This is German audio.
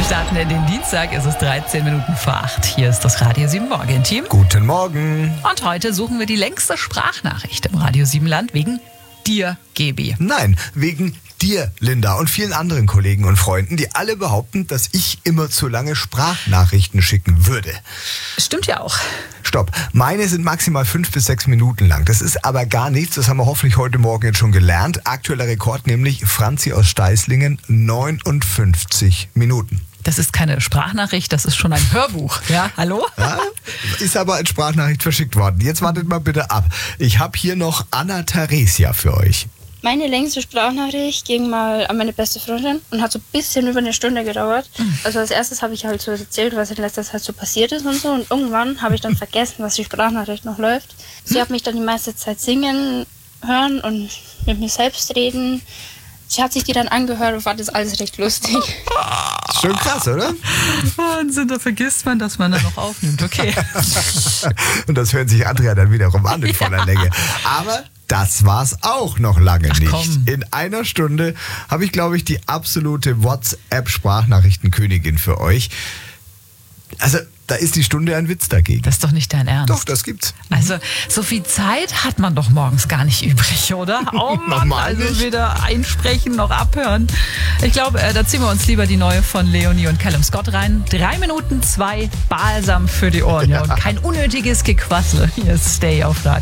starten in den Dienstag, es ist 13 Minuten vor 8. Hier ist das Radio 7 Morgen-Team. Guten Morgen. Und heute suchen wir die längste Sprachnachricht im Radio 7 Land wegen dir, Gebi. Nein, wegen dir, Linda, und vielen anderen Kollegen und Freunden, die alle behaupten, dass ich immer zu lange Sprachnachrichten schicken würde. Stimmt ja auch. Stopp. Meine sind maximal 5 bis 6 Minuten lang. Das ist aber gar nichts. Das haben wir hoffentlich heute Morgen jetzt schon gelernt. Aktueller Rekord, nämlich Franzi aus Steißlingen, 59 Minuten. Das ist keine Sprachnachricht, das ist schon ein Hörbuch. Ja, hallo? Ja, ist aber als Sprachnachricht verschickt worden. Jetzt wartet mal bitte ab. Ich habe hier noch Anna Theresia für euch. Meine längste Sprachnachricht ging mal an meine beste Freundin und hat so ein bisschen über eine Stunde gedauert. Also als erstes habe ich halt so erzählt, was in letzter Zeit so passiert ist und so. Und irgendwann habe ich dann vergessen, dass die Sprachnachricht noch läuft. Sie hat mich dann die meiste Zeit singen hören und mit mir selbst reden. Sie hat sich die dann angehört und fand das alles recht lustig. Schon krass, oder? Wahnsinn, da vergisst man, dass man da noch aufnimmt. Okay. Und das hören sich andere dann wiederum an in voller Länge. Aber das war's auch noch lange nicht. Komm. In einer Stunde habe ich, glaube ich, die absolute WhatsApp-Sprachnachrichtenkönigin für euch. Also, da ist die Stunde ein Witz dagegen. Das ist doch nicht dein Ernst. Doch, das gibt's. Also, so viel Zeit hat man doch morgens gar nicht übrig, oder? Oh Mann, Normal also nicht. weder einsprechen noch abhören. Ich glaube, da ziehen wir uns lieber die neue von Leonie und Callum Scott rein. 3 Minuten 2 Balsam für die Ohren. Ja. Und kein unnötiges Gequassel. Hier ist Stay auf Radio.